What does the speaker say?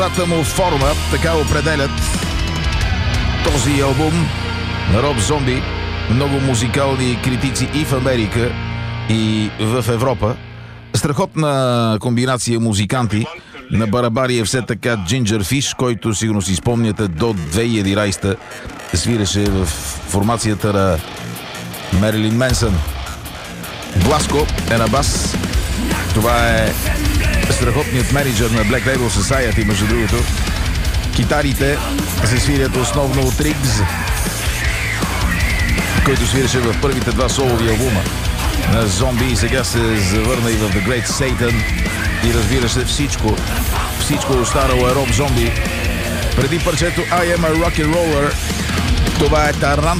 му форма, така определят този албум на Роб Зомби много музикални критици и в Америка, и в Европа. Страхотна комбинация музиканти. На барабари е все така Джинджер Фиш, който сигурно си спомняте до 2011 свиреше в формацията на Мерилин Менсън. Бласко е на бас. Това е страхотният менеджер на Black Label Society, между другото. Китарите се свирят основно от Ригз, който свиреше в първите два солови албума на Зомби и сега се завърна и в The Great Satan. И разбира се, всичко останало е Роб Зомби. Преди парчето I Am a Rock'n'Roller, това е Тарантула.